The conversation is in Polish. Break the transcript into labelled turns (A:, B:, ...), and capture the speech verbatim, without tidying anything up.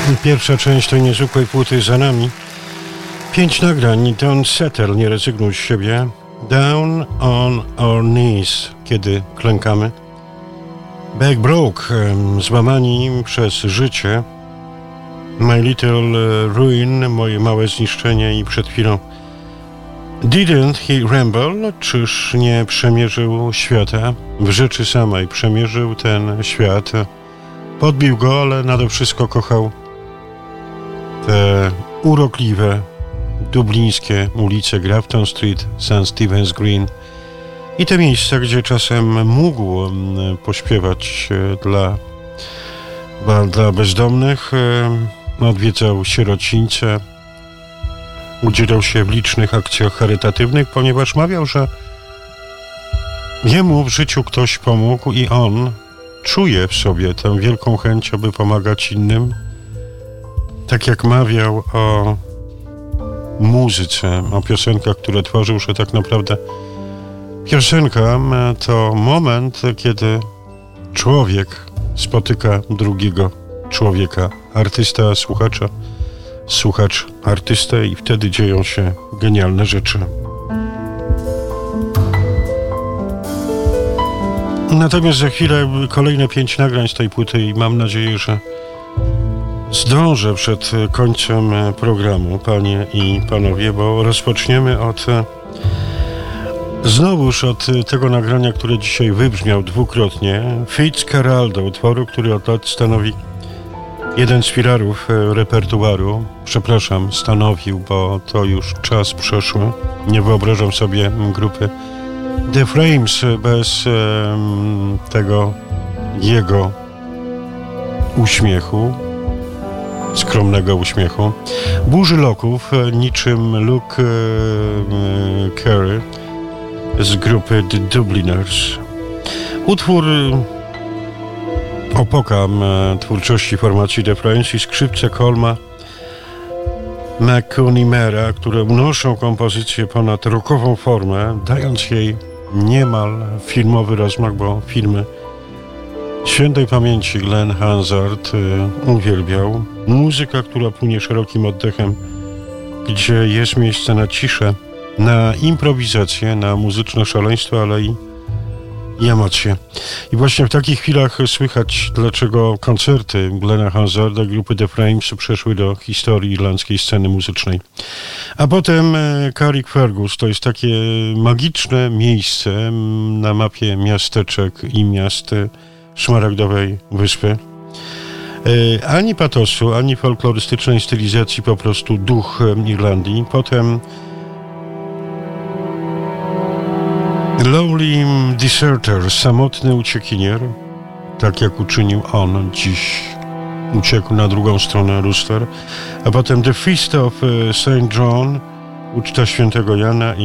A: Pierwsza część tej niezwykłej płyty za nami. Pięć nagrań. Don't settle, nie rezygnuj z siebie. Down on our knees, kiedy klękamy. Back broke, złamani przez życie. My little ruin, moje małe zniszczenie. I przed chwilą Didn't he ramble? Czyż nie przemierzył świata? W rzeczy samej przemierzył ten świat. Podbił go, ale nade wszystko kochał te urokliwe, dublińskie ulice Grafton Street, Saint Stephen's Green i te miejsca, gdzie czasem mógł pośpiewać dla, dla bezdomnych, odwiedzał sierocińce, udzielał się w licznych akcjach charytatywnych, ponieważ mawiał, że jemu w życiu ktoś pomógł i on czuje w sobie tę wielką chęć, aby pomagać innym. Tak jak mawiał o muzyce, o piosenkach, które tworzył, że tak naprawdę piosenka to moment, kiedy człowiek spotyka drugiego człowieka, artysta, słuchacza, słuchacz, artystę i wtedy dzieją się genialne rzeczy. Natomiast za chwilę kolejne pięć nagrań z tej płyty i mam nadzieję, że zdążę przed końcem programu, panie i panowie, bo rozpoczniemy od znowuż od tego nagrania, które dzisiaj wybrzmiał dwukrotnie, Fitzcarraldo, utworu, który od lat stanowi jeden z filarów repertuaru. Przepraszam, stanowił, bo to już czas przeszły. Nie wyobrażam sobie grupy The Frames bez um, tego jego uśmiechu, skromnego uśmiechu. Burzy loków, niczym Luke e, Carey z grupy The Dubliners. Utwór opoka e, twórczości formacji The Frames i skrzypce Colma McCunimera, które unoszą kompozycję ponad rockową formę, dając jej niemal filmowy rozmach, bo filmy świętej pamięci Glenn Hansard y, uwielbiał. Muzyka, która płynie szerokim oddechem, gdzie jest miejsce na ciszę, na improwizację, na muzyczne szaleństwo, ale i, i emocje. I właśnie w takich chwilach słychać, dlaczego koncerty Glenna Hansarda, grupy The Frames przeszły do historii irlandzkiej sceny muzycznej. A potem Carrickfergus, to jest takie magiczne miejsce na mapie miasteczek i miast Szmaragdowej Wyspy. Ani patosu, ani folklorystycznej stylizacji, po prostu duch Irlandii. Potem Lonely Deserter, samotny uciekinier, tak jak uczynił on dziś. Uciekł na drugą stronę luster. A potem The Feast of Saint John, uczta świętego Jana